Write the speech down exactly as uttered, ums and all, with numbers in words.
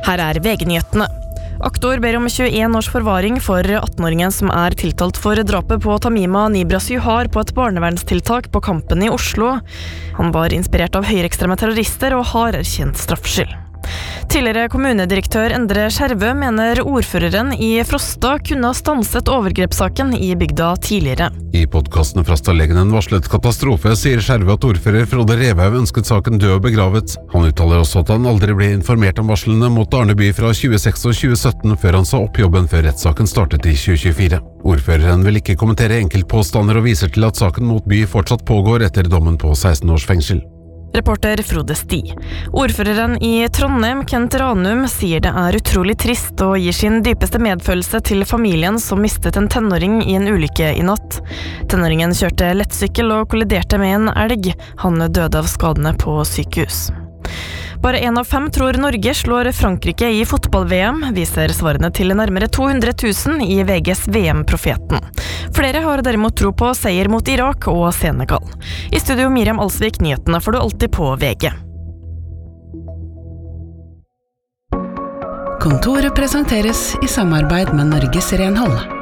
Her er V G-nyhetene. Aktor ber om tjueen års forvaring for atten-åringen som er tiltalt for drapet på Tamima Nibras Juhar på et barnevernstiltak på Kampen i Oslo. Han var inspirert av høyreekstreme terrorister og har erkjent straffskyld. Tidligere kommunedirektør Endre Skjervø mener ordføreren i Frosta kunne ha stanset overgrepssaken i bygda tidligere. I podcasten Frosta-leggen en varslet katastrofe sier Skjervø at ordfører Frode Revhaug ønsket saken død og begravet. Han uttaler også at han aldri ble informert om varslene mot Arneby fra tjueseks og tjue sytten før han sa opp jobben før rettssaken startet i tjue tjuefire. Ordføreren vil ikke kommentere enkeltpåstander og viser til at saken mot By fortsatt pågår etter dommen på seksten års fengsel. Reporter Frode Sti. Ordføreren i Trondheim, Kent Ranum, sier det er utrolig trist og gir sin dypeste medfølelse til familien som mistet en tenåring i en ulykke i natt. Tenåringen kjørte lettsykkel og kolliderte med en elg. Han døde av skadene på sykehus. Bare en av fem tror Norge slår Frankrike i fotball-V M, viser svarene til nærmere to hundre tusen i V G's V M-profeten. Flere har derimot tro på seier mot Irak og Senegal. I studio Miriam Alsvik, nyhetene får du alltid på V G. Kontoret presenteres i samarbeid med Norges Renhold.